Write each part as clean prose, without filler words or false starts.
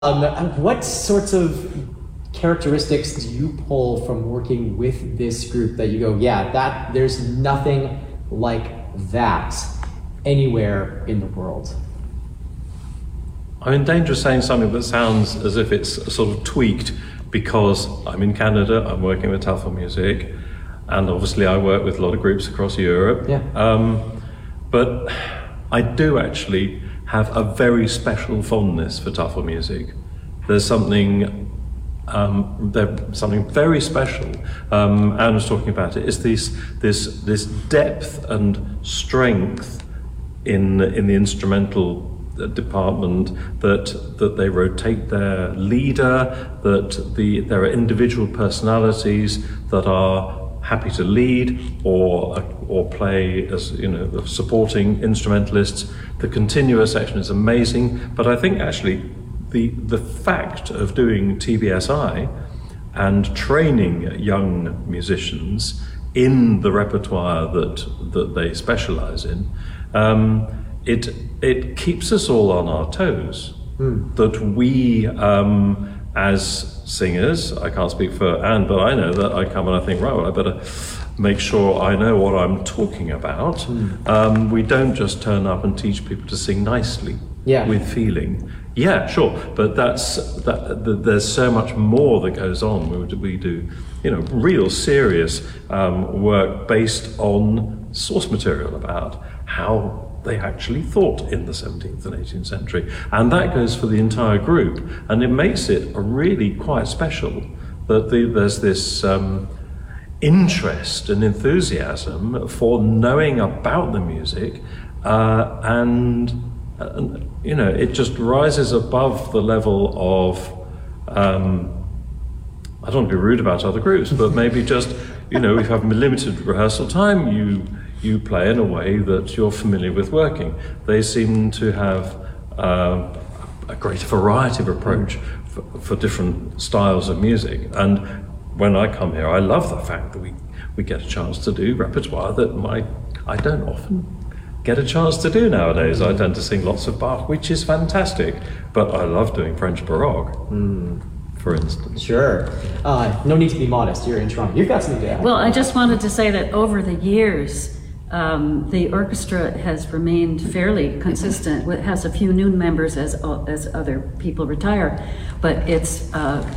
What sorts of characteristics do you pull from working with this group that you go, yeah, there's nothing like that anywhere in the world? I'm in danger of saying something that sounds as if it's sort of tweaked because I'm in Canada, I'm working with Talfo Music, and obviously I work with a lot of groups across Europe. Yeah. But I do actually have a very special fondness for Talfo Music. There's something very special. Anne was talking about it. It's this depth and strength in the instrumental department that they rotate their leader, that there are individual personalities that are happy to lead or play as supporting instrumentalists. The continuous section is amazing, but I think actually the fact of doing TBSI and training young musicians in the repertoire that they specialize in, it keeps us all on our toes. That we as singers, I can't speak for Anne, but I know that I come and I think, right, well, I better make sure I know what I'm talking about. We don't just turn up and teach people to sing nicely with feeling. Yeah, sure, but there's so much more that goes on. We do, real serious work based on source material about how they actually thought in the 17th and 18th century. And that goes for the entire group. And it makes it really quite special that there's this interest and enthusiasm for knowing about the music, and it just rises above the level of, I don't want to be rude about other groups, but maybe just, if you have limited rehearsal time, you play in a way that you're familiar with working. They seem to have a great variety of approach for different styles of music. And when I come here, I love the fact that we get a chance to do repertoire that I don't often get a chance to do nowadays. I tend to sing lots of Bach, which is fantastic, but I love doing French Baroque. For instance. Sure. No need to be modest. You're in Toronto. You've got something to add. Well, I just wanted to say that over the years, the orchestra has remained fairly consistent. It has a few new members as other people retire, but it's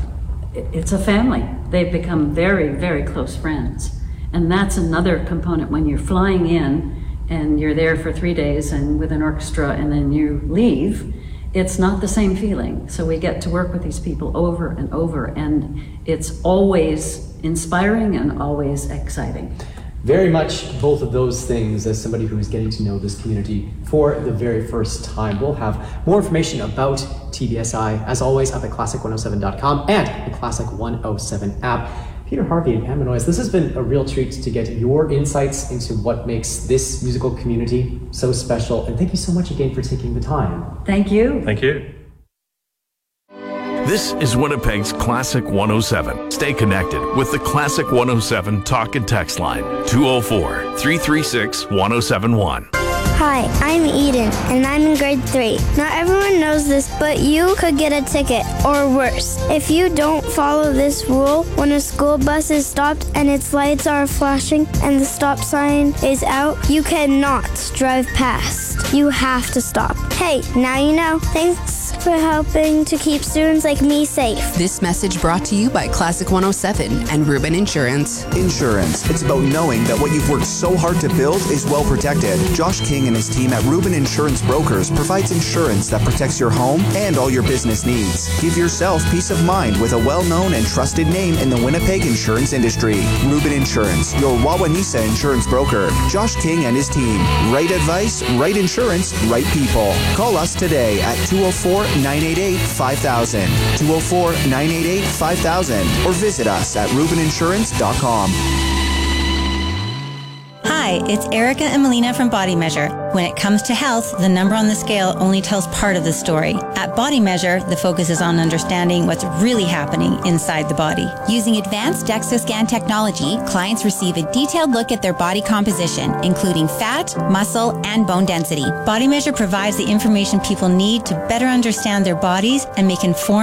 a family. They've become very, very close friends. And that's another component when you're flying in and you're there for 3 days and with an orchestra and then you leave. It's not the same feeling. So we get to work with these people over and over, and it's always inspiring and always exciting. Very much both of those things as somebody who is getting to know this community for the very first time. We'll have more information about TBSI, as always, at theclassic107.com and the Classic 107 app. Peter Harvey and Anne Manois, this has been a real treat to get your insights into what makes this musical community so special. And thank you so much again for taking the time. Thank you. Thank you. This is Winnipeg's Classic 107. Stay connected with the Classic 107 talk and text line, 204-336-1071. Hi, I'm Eden, and I'm in grade 3. Not everyone knows this, but you could get a ticket, or worse. If you don't follow this rule, when a school bus is stopped and its lights are flashing and the stop sign is out, you cannot drive past. You have to stop. Hey, now you know. Thanks for helping to keep students like me safe. This message brought to you by Classic 107 and Rubin Insurance. Insurance. It's about knowing that what you've worked so hard to build is well protected. Josh King and his team at Rubin Insurance Brokers provides insurance that protects your home and all your business needs. Give yourself peace of mind with a well-known and trusted name in the Winnipeg insurance industry. Rubin Insurance, your Wawanesa insurance broker. Josh King and his team. Right advice, right insurance, right people. Call us today at 204-988-5000, 204-988-5000, or visit us at rubininsurance.com. Hi, Hi, it's Erica and Melina from Body Measure. When it comes to health, the number on the scale only tells part of the story. At Body Measure, the focus is on understanding what's really happening inside the body. Using advanced DEXA scan technology, clients receive a detailed look at their body composition, including fat, muscle, and bone density. Body Measure provides the information people need to better understand their bodies and make informed